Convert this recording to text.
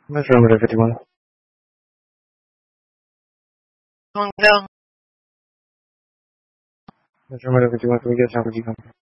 没事没事，这地方了。 能量， 没事没事，这地方注意点，下不及格。